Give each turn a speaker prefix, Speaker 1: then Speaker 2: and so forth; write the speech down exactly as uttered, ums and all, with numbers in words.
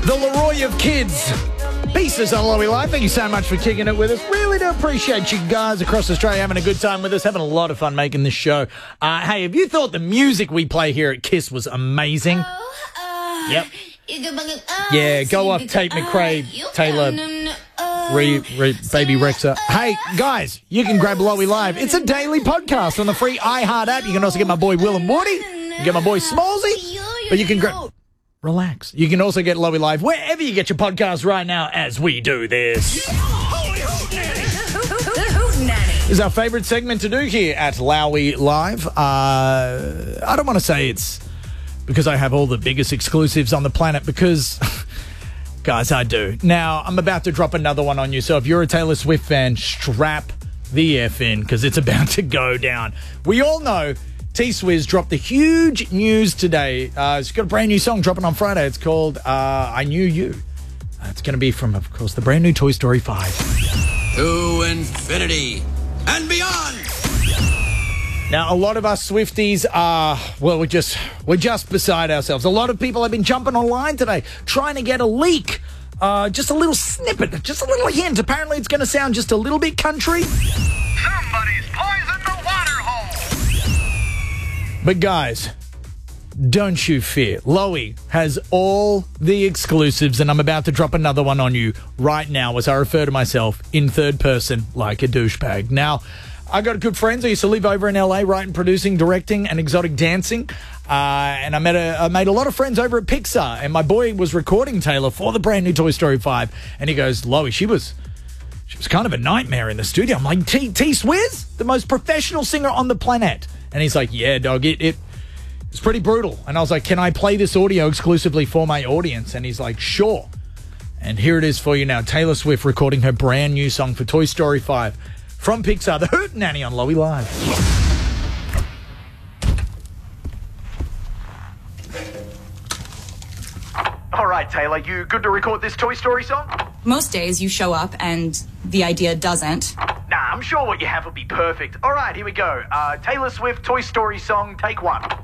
Speaker 1: The Leroy of Kids. Pieces on Lowy Live. Thank you so much for kicking it with us. Really do appreciate you guys across Australia having a good time with us, having a lot of fun making this show. Uh, hey, if you thought the music we play here at Kiss was amazing, yep. Yeah, go off Tate McRae, Taylor, re, re, Baby Rexha. Hey, guys, you can grab Lowy Live. It's a daily podcast on the free iHeart app. You can also get my boy Will and Woody. You can get my boy Smallsy. But you can grab... Relax. You can also get Lowy Live wherever you get your podcast right now as we do this. This is our favourite segment to do here at Lowy Live. Uh, I don't want to say it's because I have all the biggest exclusives on the planet because, guys, I do. Now, I'm about to drop another one on you. So if you're a Taylor Swift fan, strap the F in because it's about to go down. We all know T-Swizz dropped the huge news today. Uh, she's got a brand new song dropping on Friday. It's called uh, I Knew You. Uh, it's going to be from, of course, the brand new Toy Story five.
Speaker 2: To infinity and beyond.
Speaker 1: Now, a lot of us Swifties are, well, we're just, we're just beside ourselves. A lot of people have been jumping online today trying to get a leak. Uh, just a little snippet, just a little hint. Apparently, it's going to sound just a little bit country.
Speaker 3: Somebody's poisoned the water hole.
Speaker 1: But guys, don't you fear. Lowy has all the exclusives, and I'm about to drop another one on you right now as I refer to myself in third person like a douchebag. Now, I got good friends. I used to live over in L A, writing, producing, directing, and exotic dancing. Uh, and I met a, I made a lot of friends over at Pixar, and my boy was recording Taylor for the brand new Toy Story five, and he goes, Lowy, she was... She was kind of a nightmare in the studio. I'm like, T T-Swizz, the most professional singer on the planet. And he's like, yeah, dog, it, it it's pretty brutal. And I was like, can I play this audio exclusively for my audience? And he's like, sure. And here it is for you now. Taylor Swift recording her brand new song for Toy Story five from Pixar, The Hootenanny on Lowy Live.
Speaker 3: All right, Taylor, you good to record this Toy Story song?
Speaker 4: Most days you show up and the idea doesn't.
Speaker 3: Nah, I'm sure what you have will be perfect. All right, here we go. Uh, Taylor Swift, Toy Story song, take one.